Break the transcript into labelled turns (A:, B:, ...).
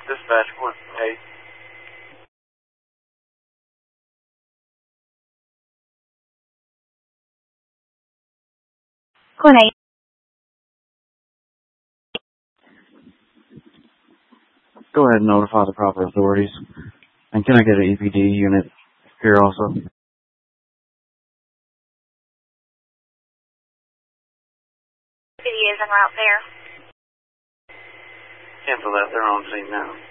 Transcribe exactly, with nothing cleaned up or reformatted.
A: Dispatch one eight.
B: one eight.
A: Go ahead and notify the proper authorities. And can I get an E P D unit here also? E
B: P D is en route there.
A: Cancel that. They're on scene now.